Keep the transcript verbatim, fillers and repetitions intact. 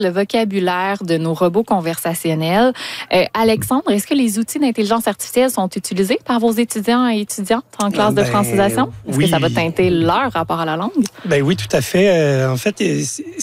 le vocabulaire de nos robots conversationnels. Euh, Alexandre, est-ce que les outils d'intelligence artificielle sont utilisés par vos étudiants et étudiantes en classe ben, de francisation? Est-ce oui. que ça va teinter leur rapport à la langue? Ben oui, tout à fait. Euh, en fait,